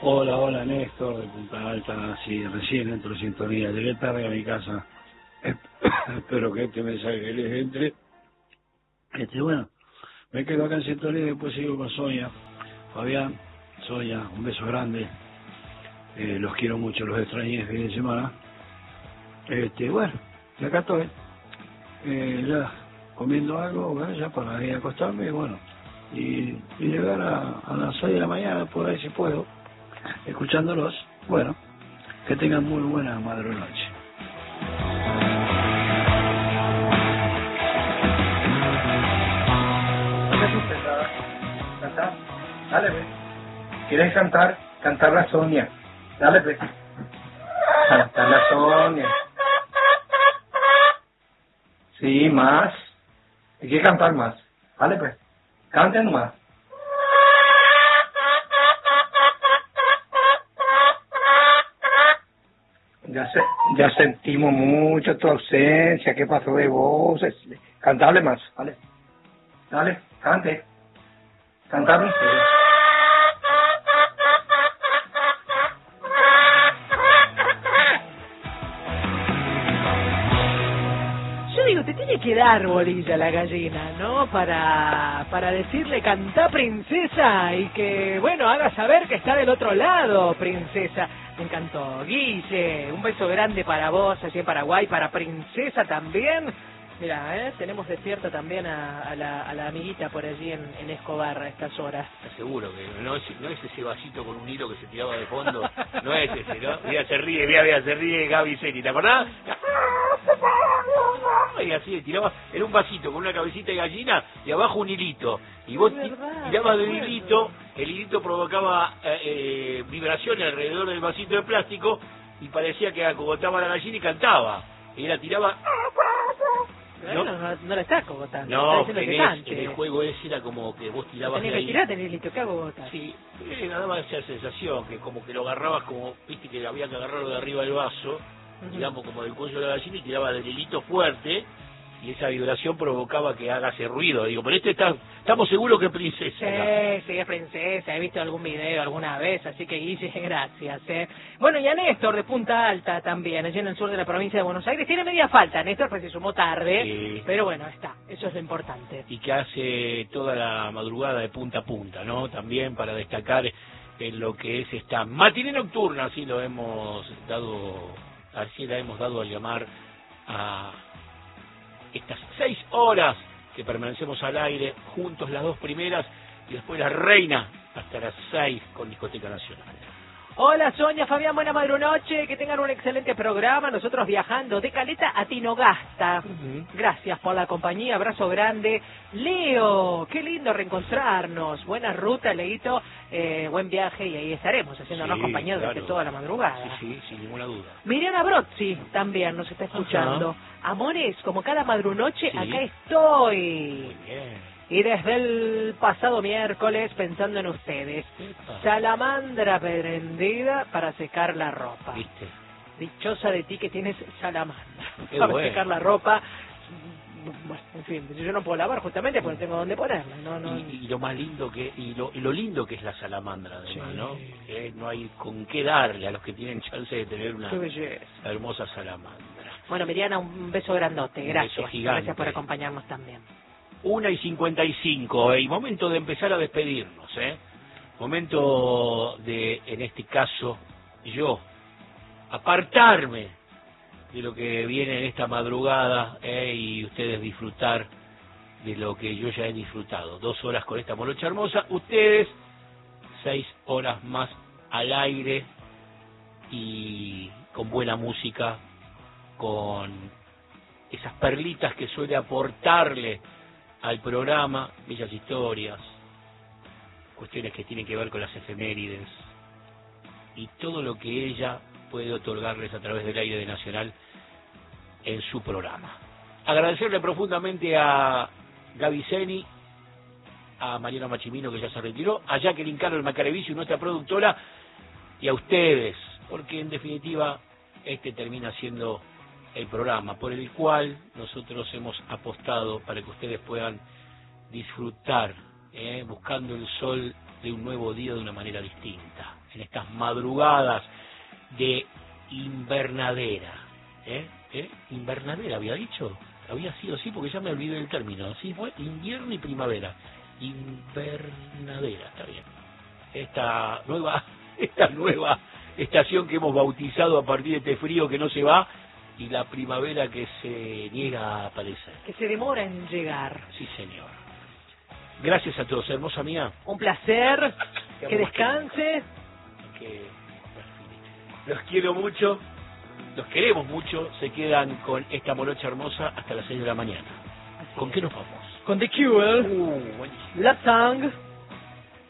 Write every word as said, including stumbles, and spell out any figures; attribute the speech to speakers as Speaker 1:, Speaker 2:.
Speaker 1: Hola, hola Néstor, de Punta Alta, sí, recién entro en sintonía, llegué tarde a mi casa, espero que este mensaje les entre. Este, bueno, me quedo acá en sintonía y después sigo con Sonia, Fabián, Sonia, un beso grande, eh, los quiero mucho, los extrañé el fin de semana. Este, bueno, y acá estoy, eh, ya comiendo algo, bueno, ya para ir a acostarme, bueno, y, y llegar a, a las seis de la mañana, por ahí si puedo, escuchándolos. Bueno, que tengan muy buena madre noche.
Speaker 2: No te asustes, nada. Canta. Dale, ve. ¿Quieres cantar? Cantar la Sonia. Dale, ve. Cantar la Sonia. Sí, más. Hay que cantar más. Dale, pues. Canten más. Ya, se, ya sentimos mucho tu ausencia. ¿Qué pasó de voces? Cantable más. Dale. Dale, cante. Cantar ustedes.
Speaker 3: Yo digo, te tiene que dar bolilla la gallina, ¿no? Para, para decirle cantá princesa y que, bueno, haga saber que está del otro lado, princesa. Me encantó. Guille, un beso grande para vos allí en Paraguay, para princesa también. Mira, ¿eh? Tenemos despierta también a, a, la, a la amiguita por allí en, en Escobar a estas horas.
Speaker 4: Te aseguro que no es, no es ese vasito con un hilo que se tiraba de fondo, no es ese, ¿no? Mira, se ríe, mira, mira, se ríe Gaby Seni, ¿te acordás? Y así, tiraba, era un vasito con una cabecita de gallina y abajo un hilito. Y vos
Speaker 3: verdad,
Speaker 4: tirabas del hilito, el hilito provocaba eh, eh, vibraciones alrededor del vasito de plástico y parecía que acogotaba la gallina y cantaba. Y la tiraba...
Speaker 3: No, no, no, no la está cogotando.
Speaker 4: No,
Speaker 3: está
Speaker 4: en,
Speaker 3: que
Speaker 4: es,
Speaker 3: cante.
Speaker 4: en el juego ese era como que vos tirabas
Speaker 3: Tenía
Speaker 4: de
Speaker 3: que
Speaker 4: ahí.
Speaker 3: tirar, tenés listo, ¿qué hago botas?
Speaker 4: Sí, eh, nada más esa sensación, que como que lo agarrabas como, viste que había que agarrarlo de arriba del vaso,
Speaker 3: Uh-huh.
Speaker 4: digamos como del cuello de la gallina y tiraba del hilito fuerte, y esa vibración provocaba que haga ese ruido. Digo, pero este está, estamos seguros que es princesa.
Speaker 3: Sí, sí, es princesa, he visto algún video alguna vez, así que Guille, gracias. ¿eh? Bueno, y a Néstor de Punta Alta también, allí en el sur de la provincia de Buenos Aires, tiene media falta, Néstor, pues se sumó tarde,
Speaker 4: Sí.
Speaker 3: pero bueno, está, eso es lo importante.
Speaker 4: Y que hace toda la madrugada de punta a punta, ¿no? También para destacar en lo que es esta matiné nocturna, así lo hemos dado, así la hemos dado a llamar a estas seis horas que permanecemos al aire, juntos las dos primeras, y después la reina hasta las seis con Discoteca Nacional.
Speaker 3: Hola Sonia, Fabián, buena madrunoche, que tengan un excelente programa, nosotros viajando de Caleta a Tinogasta.
Speaker 4: Uh-huh.
Speaker 3: Gracias por la compañía, abrazo grande. Leo, qué lindo reencontrarnos, buena ruta, Leito, eh, buen viaje y ahí estaremos haciéndonos
Speaker 4: Sí,
Speaker 3: compañía
Speaker 4: claro.
Speaker 3: durante toda la madrugada.
Speaker 4: Sí, sí, sin ninguna duda.
Speaker 3: Miriana Brozzi también nos está escuchando.
Speaker 4: Ajá.
Speaker 3: Amores, como cada madrunoche,
Speaker 4: Sí.
Speaker 3: acá estoy.
Speaker 4: Muy bien.
Speaker 3: Y desde el pasado miércoles pensando en ustedes.
Speaker 4: Epa.
Speaker 3: Salamandra prendida para secar la ropa.
Speaker 4: ¿Viste?
Speaker 3: Dichosa de ti que tienes salamandra
Speaker 4: Qué
Speaker 3: para
Speaker 4: bueno.
Speaker 3: secar la ropa. Bueno, en fin, yo no puedo lavar justamente porque no tengo dónde ponerla. No, no.
Speaker 4: Y, y lo más lindo que y lo, y lo lindo que es la salamandra, además,
Speaker 3: Sí.
Speaker 4: ¿no? Que no hay con qué darle a los que tienen chance de tener una
Speaker 3: Qué belleza.
Speaker 4: hermosa salamandra.
Speaker 3: Bueno, Miriana, un beso grandote.
Speaker 4: Un
Speaker 3: Gracias.
Speaker 4: beso gigante.
Speaker 3: Gracias por acompañarnos también.
Speaker 4: Una y cincuenta y cinco, y momento de empezar a despedirnos, ¿eh? Momento de, en este caso, yo, apartarme de lo que viene en esta madrugada, ¿eh? Y ustedes disfrutar de lo que yo ya he disfrutado. Dos horas con esta morocha hermosa, ustedes seis horas más al aire y con buena música, con esas perlitas que suele aportarle al programa, bellas historias, cuestiones que tienen que ver con las efemérides y todo lo que ella puede otorgarles a través del aire de Nacional en su programa. Agradecerle profundamente a Gaby Seni, a Mariano Machimino, que ya se retiró, a Jacqueline Carol Macarevicio, nuestra productora, y a ustedes, porque en definitiva este termina siendo el programa por el cual nosotros hemos apostado para que ustedes puedan disfrutar, eh, buscando el sol de un nuevo día de una manera distinta. en estas madrugadas de invernadera. ¿Eh? ¿Eh? ¿Invernadera había dicho? Había sido así porque ya me olvidé del término. Sí, fue invierno y primavera. Invernadera, está bien. Esta nueva, esta nueva estación que hemos bautizado a partir de este frío que no se va y la primavera que se niega a aparecer.
Speaker 3: Que se demora en llegar.
Speaker 4: Sí, señor. Gracias a todos, hermosa mía.
Speaker 3: Un placer. Que descanse.
Speaker 4: Que... Los quiero mucho. Los queremos mucho. Se quedan con esta morocha hermosa hasta las seis de la mañana.
Speaker 3: Así
Speaker 4: ¿Con
Speaker 3: es.
Speaker 4: qué nos vamos?
Speaker 3: Con The Cure.
Speaker 4: Uh, buenísimo.
Speaker 3: La Sang.